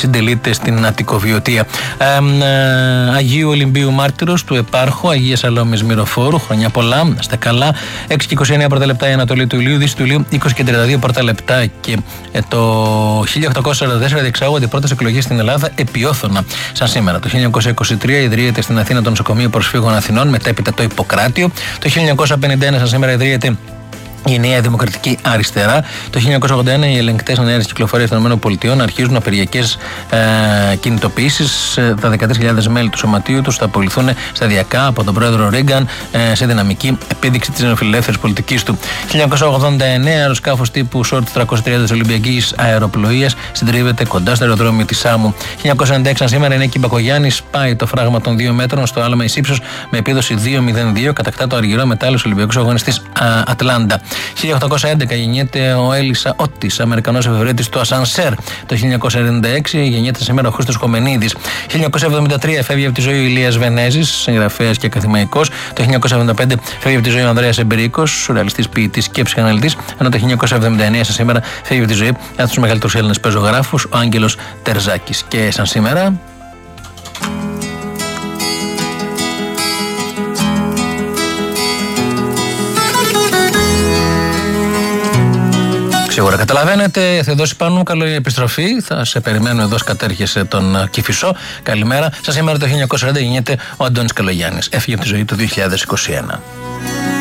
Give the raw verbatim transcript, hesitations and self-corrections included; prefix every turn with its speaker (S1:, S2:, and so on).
S1: συντελείται στην Αττικοβιωτία. Ε, ε, Αγίου Ολυμπίου Μάρτυρος του Επάρχου, Αγία Σαλόμης Μυροφόρου, χρονιά πολλά, να είστε καλά. έξι και είκοσι εννέα πρώτα λεπτά η Ανατολή του Ηλίου, Δύση του Ηλίου είκοσι και τριάντα δύο πρώτα λεπτά. Και ε, το χίλια οκτακόσια σαράντα τέσσερα διεξάγονται οι πρώτες εκλογές στην Ελλάδα επί Όθωνα. Σαν σήμερα. Το χίλια εννιακόσια είκοσι τρία ιδρύεται στην Αθήνα το Νοσοκομείο Προσφύγων Αθηνών, μετέπειτα το Ιπποκράτιο. Το χίλια εννιακόσια πενήντα ένα, σαν σήμερα, ιδρύεται η Νέα Δημοκρατική Αριστερά. Το χίλια εννιακόσια ογδόντα ένα οι ελεγκτές αέρας κυκλοφορίας των ΗΠΑ αρχίζουν απεργιακές ε, κινητοποιήσεις. Τα δεκατρείς χιλιάδες μέλη του σωματείου τους θα απολυθούν σταδιακά από τον πρόεδρο Ρίγκαν ε, σε δυναμική επίδειξη της νεοφιλελεύθερης πολιτικής του. χίλια εννιακόσια ογδόντα εννέα αεροσκάφος τύπου Σόρτ τριακόσια τριάντα της Ολυμπιακής Αεροπλοείας συντρίβεται κοντά στο αεροδρόμιο της Σάμου. χίλια εννιακόσια ενενήντα έξι, σήμερα, η Νίκη Μπακογιάννη πάει το φράγμα των δύο μέτρων στο άλμα εις ύψος με επίδοση δύο μηδέν δύο, κατακτά το αργυρό μετάλλιος Ολυμπιακός Αγώνιστης Ατλάντα. χίλια οκτακόσια έντεκα γεννιέται ο Έλισσα Ότης, Αμερικανός εφευρέτης του ασανσέρ. Το χίλια εννιακόσια ενενήντα έξι γεννιέται σήμερα ο Χρήστος Χομενίδης. χίλια εννιακόσια εβδομήντα τρία φεύγει από τη ζωή ο Ηλίας Βενέζης, συγγραφέας και ακαδημαϊκός. Το χίλια εννιακόσια εβδομήντα πέντε φεύγει από τη ζωή ο Ανδρέας Εμπειρίκος, σουρεαλιστής, ποιητής και ψυχαναλυτής. Ενώ το χίλια εννιακόσια εβδομήντα εννέα σαν σήμερα φεύγει από τη ζωή ένα από τους μεγαλύτερους Έλληνες πεζογράφους, ο Άγγελος Τερζάκης. Και σαν σήμερα. Σίγουρα καταλαβαίνετε, Θεοδόση Πάνου, καλή επιστροφή. Θα σε περιμένω εδώ, κατέρχεσαι τον Κηφισό. Καλημέρα. Σας σήμερα το χίλια εννιακόσια σαράντα γεννιέται ο Αντώνης Καλογιάννης. Έφυγε από τη ζωή το δύο χιλιάδες είκοσι ένα.